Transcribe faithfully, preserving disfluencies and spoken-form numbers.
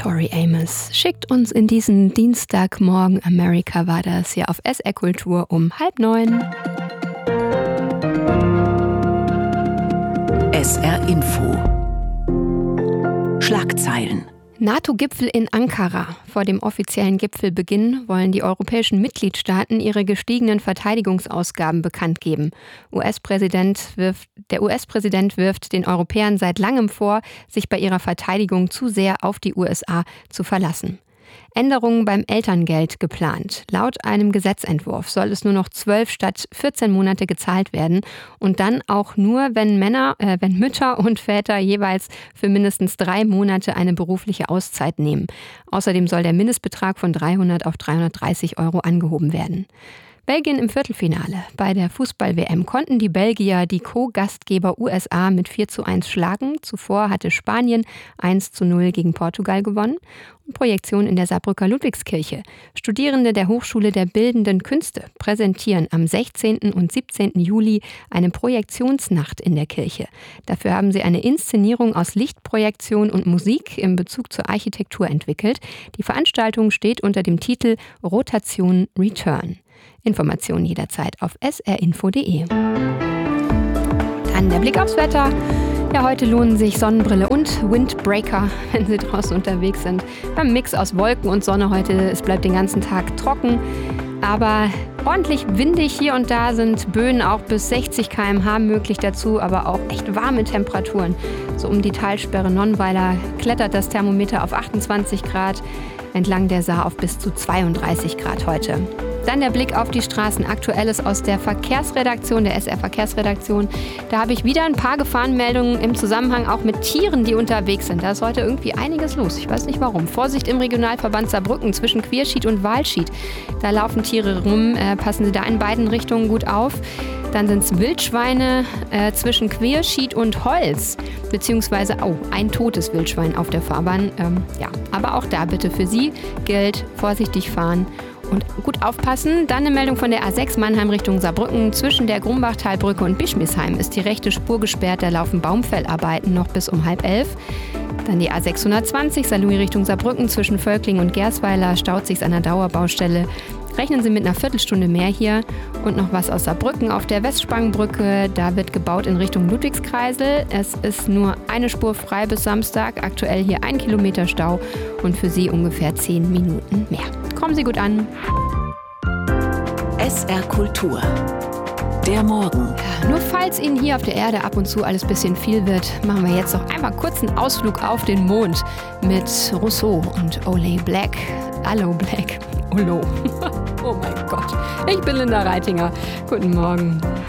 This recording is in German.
Tori Amos schickt uns in diesen Dienstagmorgen America war das hier auf S R Kultur um halb neun. S R Info. Schlagzeilen. NATO-Gipfel in Ankara. Vor dem offiziellen Gipfelbeginn wollen die europäischen Mitgliedstaaten ihre gestiegenen Verteidigungsausgaben bekannt geben. U S-Präsident wirft, der U S-Präsident wirft den Europäern seit langem vor, sich bei ihrer Verteidigung zu sehr auf die U S A zu verlassen. Änderungen beim Elterngeld geplant. Laut einem Gesetzentwurf soll es nur noch zwölf statt vierzehn Monate gezahlt werden und dann auch nur, wenn Männer, äh, wenn Mütter und Väter jeweils für mindestens drei Monate eine berufliche Auszeit nehmen. Außerdem soll der Mindestbetrag von dreihundert auf dreihundertdreißig Euro angehoben werden. Belgien im Viertelfinale. Bei der Fußball-W M konnten die Belgier die Co-Gastgeber U S A mit vier zu eins schlagen. Zuvor hatte Spanien eins zu null gegen Portugal gewonnen. Und Projektion in der Saarbrücker Ludwigskirche. Studierende der Hochschule der Bildenden Künste präsentieren am sechzehnten und siebzehnten Juli eine Projektionsnacht in der Kirche. Dafür haben sie eine Inszenierung aus Lichtprojektion und Musik im Bezug zur Architektur entwickelt. Die Veranstaltung steht unter dem Titel Rotation Return. Informationen jederzeit auf s r info punkt d e. Dann der Blick aufs Wetter. Ja, heute lohnen sich Sonnenbrille und Windbreaker, wenn Sie draußen unterwegs sind. Wir haben einen Mix aus Wolken und Sonne heute. Es bleibt den ganzen Tag trocken, aber ordentlich windig. Hier und da sind Böen auch bis sechzig Kilometer pro Stunde möglich dazu, aber auch echt warme Temperaturen. So um die Talsperre Nonnweiler klettert das Thermometer auf achtundzwanzig Grad, entlang der Saar auf bis zu zweiunddreißig Grad heute. Dann der Blick auf die Straßen. Aktuelles aus der Verkehrsredaktion, der S R-Verkehrsredaktion. Da habe ich wieder ein paar Gefahrenmeldungen im Zusammenhang auch mit Tieren, die unterwegs sind. Da ist heute irgendwie einiges los. Ich weiß nicht warum. Vorsicht im Regionalverband Saarbrücken zwischen Queerschied und Walschied. Da laufen Tiere rum. Äh, passen Sie da in beiden Richtungen gut auf. Dann sind es Wildschweine äh, zwischen Queerschied und Holz. Beziehungsweise, oh, ein totes Wildschwein auf der Fahrbahn. Ähm, ja, aber auch da bitte für Sie gilt, vorsichtig fahren und gut aufpassen. Dann eine Meldung von der A sechs Mannheim Richtung Saarbrücken. Zwischen der Grumbachtalbrücke und Bischmisheim ist die rechte Spur gesperrt. Da laufen Baumfellarbeiten noch bis um halb elf. Dann die A sechshundertzwanzig Saarlouis Richtung Saarbrücken. Zwischen Völkling und Gersweiler staut sich's an der Dauerbaustelle. Rechnen Sie mit einer Viertelstunde mehr hier. Und noch was aus Saarbrücken auf der Westsprangbrücke. Da wird gebaut in Richtung Ludwigskreisel. Es ist nur eine Spur frei bis Samstag. Aktuell hier ein Kilometer Stau und für Sie ungefähr zehn Minuten mehr. Kommen Sie gut an. S R Kultur. Der Morgen. Ja, nur falls Ihnen hier auf der Erde ab und zu alles ein bisschen viel wird, machen wir jetzt noch einmal kurz einen Ausflug auf den Mond mit Rousseau und Ole Black. Hallo Black. Olo. Oh mein Gott. Ich bin Linda Reitinger. Guten Morgen.